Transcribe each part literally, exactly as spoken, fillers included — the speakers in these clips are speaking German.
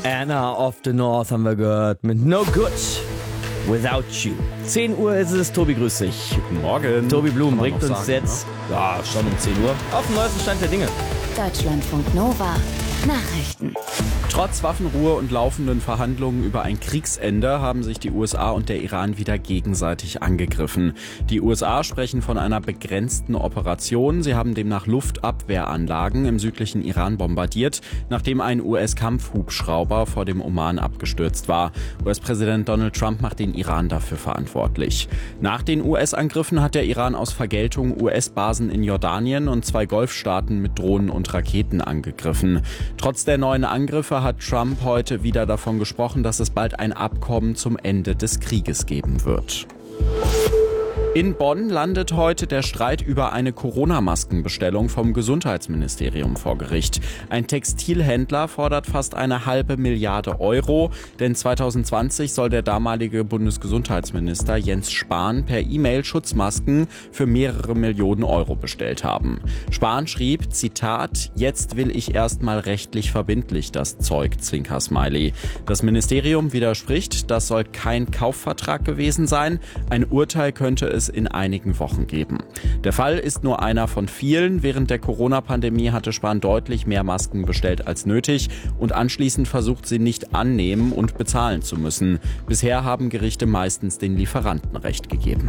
Anna of the North haben wir gehört mit No Good Without You. zehn Uhr ist es. Tobi, grüß dich. Guten Morgen. Tobi Blum bringt uns sagen, jetzt, ne? ja, schon um zehn Uhr, auf den neuesten Stand der Dinge. Deutschlandfunk Nova. Nachrichten. Trotz Waffenruhe und laufenden Verhandlungen über ein Kriegsende haben sich die U S A und der Iran wieder gegenseitig angegriffen. Die U S A sprechen von einer begrenzten Operation. Sie haben demnach Luftabwehranlagen im südlichen Iran bombardiert, nachdem ein U S-Kampfhubschrauber vor dem Oman abgestürzt war. U S-Präsident Donald Trump macht den Iran dafür verantwortlich. Nach den U S-Angriffen hat der Iran aus Vergeltung U S-Basen in Jordanien und zwei Golfstaaten mit Drohnen und Raketen angegriffen. Trotz der neuen Angriffe hat Trump heute wieder davon gesprochen, dass es bald ein Abkommen zum Ende des Krieges geben wird. In Bonn landet heute der Streit über eine Corona-Maskenbestellung vom Gesundheitsministerium vor Gericht. Ein Textilhändler fordert fast eine halbe Milliarde Euro, denn zwanzig zwanzig soll der damalige Bundesgesundheitsminister Jens Spahn per E-Mail Schutzmasken für mehrere Millionen Euro bestellt haben. Spahn schrieb, Zitat, jetzt will ich erstmal rechtlich verbindlich das Zeug, Zwinker-Smiley. Das Ministerium widerspricht, das soll kein Kaufvertrag gewesen sein. Ein Urteil könnte es in einigen Wochen geben. Der Fall ist nur einer von vielen. Während der Corona-Pandemie hatte Spahn deutlich mehr Masken bestellt als nötig und anschließend versucht, sie nicht annehmen und bezahlen zu müssen. Bisher haben Gerichte meistens den Lieferanten Recht gegeben.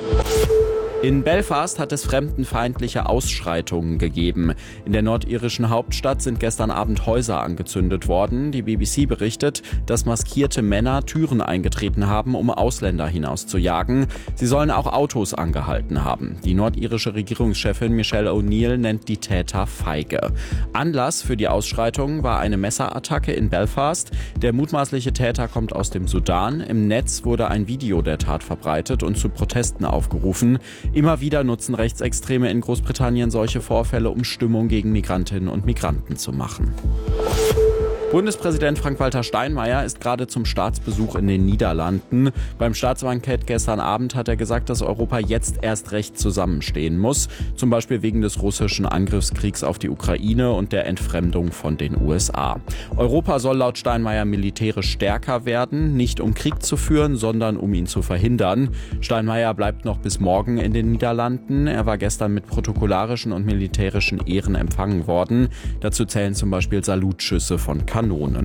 In Belfast hat es fremdenfeindliche Ausschreitungen gegeben. In der nordirischen Hauptstadt sind gestern Abend Häuser angezündet worden. Die B B C berichtet, dass maskierte Männer Türen eingetreten haben, um Ausländer hinauszujagen. Sie sollen auch Autos angehalten haben. Die nordirische Regierungschefin Michelle O'Neill nennt die Täter feige. Anlass für die Ausschreitungen war eine Messerattacke in Belfast. Der mutmaßliche Täter kommt aus dem Sudan. Im Netz wurde ein Video der Tat verbreitet und zu Protesten aufgerufen. Immer wieder nutzen Rechtsextreme in Großbritannien solche Vorfälle, um Stimmung gegen Migrantinnen und Migranten zu machen. Bundespräsident Frank-Walter Steinmeier ist gerade zum Staatsbesuch in den Niederlanden. Beim Staatsbankett gestern Abend hat er gesagt, dass Europa jetzt erst recht zusammenstehen muss. Zum Beispiel wegen des russischen Angriffskriegs auf die Ukraine und der Entfremdung von den U S A. Europa soll laut Steinmeier militärisch stärker werden, nicht um Krieg zu führen, sondern um ihn zu verhindern. Steinmeier bleibt noch bis morgen in den Niederlanden. Er war gestern mit protokollarischen und militärischen Ehren empfangen worden. Dazu zählen zum Beispiel Salutschüsse von Kanonen.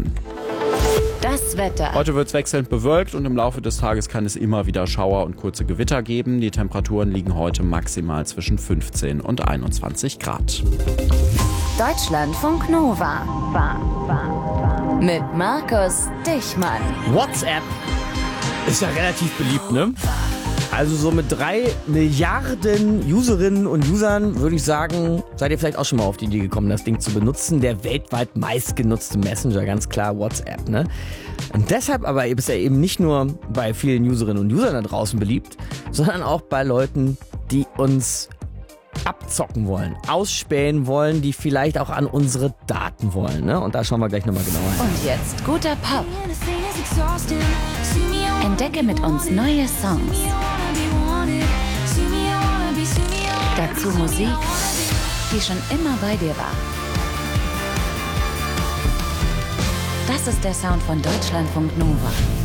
Das Wetter. Heute wird es wechselnd bewölkt und im Laufe des Tages kann es immer wieder Schauer und kurze Gewitter geben. Die Temperaturen liegen heute maximal zwischen fünfzehn und einundzwanzig Grad. Deutschlandfunk Nova. Mit Markus Dichmann. WhatsApp ist ja relativ beliebt, ne? Also so mit drei Milliarden Userinnen und Usern würde ich sagen, seid ihr vielleicht auch schon mal auf die Idee gekommen, das Ding zu benutzen. Der weltweit meistgenutzte Messenger, ganz klar WhatsApp, ne? Und deshalb aber ist er eben nicht nur bei vielen Userinnen und Usern da draußen beliebt, sondern auch bei Leuten, die uns abzocken wollen, ausspähen wollen, die vielleicht auch an unsere Daten wollen, ne? Und da schauen wir gleich nochmal genauer hin. Und jetzt guter Pop. Entdecke mit uns neue Songs. Dazu Musik, die schon immer bei dir war. Das ist der Sound von Deutschlandfunk Nova.